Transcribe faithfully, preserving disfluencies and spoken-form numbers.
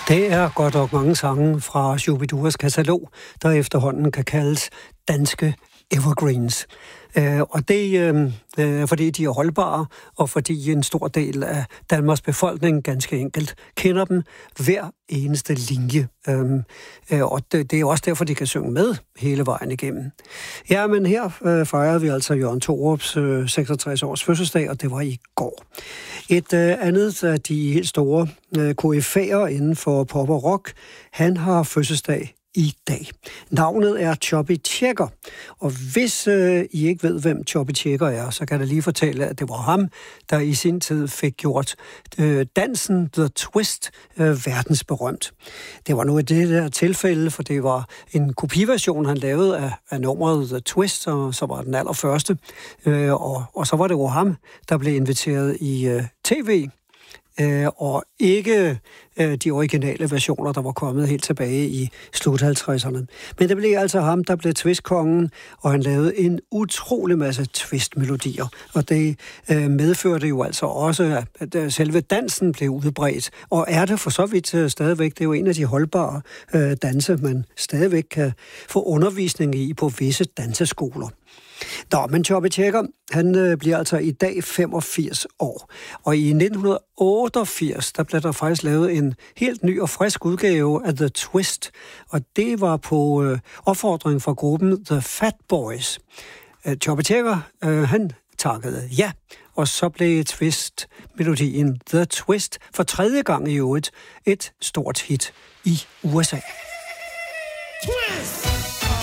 Det er godt nok mange sange fra Shubiduas katalog, der efterhånden kan kaldes danske evergreens. Øh, og det er øh, fordi de er holdbare, og fordi en stor del af Danmarks befolkning ganske enkelt kender dem hver eneste linje. Øh, øh, og det, det er også derfor, de kan synge med hele vejen igennem. Ja, men her øh, fejrede vi altså Jørgen Thorups øh, seksogtres års fødselsdag, og det var i går. Et øh, andet af de helt store øh, koryfæer inden for pop og rock, han har fødselsdag i dag. Navnet er Chubby Checker, og hvis øh, I ikke ved, hvem Chubby Checker er, så kan jeg lige fortælle, at det var ham, der i sin tid fik gjort øh, dansen The Twist øh, verdensberømt. Det var nu i det der tilfælde, for det var en kopiversion, han lavede af, af nummeret The Twist, og så var den allerførste, øh, og, og så var det jo ham, der blev inviteret i øh, tv, Øh, og ikke øh, de originale versioner, der var kommet helt tilbage i slut halvtredserne. Men det blev altså ham, der blev twistkongen, og han lavede en utrolig masse twistmelodier. Og det øh, medførte jo altså også, at, at selve dansen blev udbredt. Og er det for så vidt øh, stadigvæk, det er jo en af de holdbare øh, danse, man stadigvæk kan få undervisning i på visse danseskoler. Nå, men Chubby Checker, han øh, bliver altså i dag femogfirs år. Og i nitten otteogfirs, der blev der faktisk lavet en helt ny og frisk udgave af The Twist. Og det var på øh, opfordring fra gruppen The Fat Boys. Øh, Chubby Checker, øh, han takkede ja. Og så blev twist-melodien The Twist for tredje gang i øvrigt et stort hit i U S A. Twist!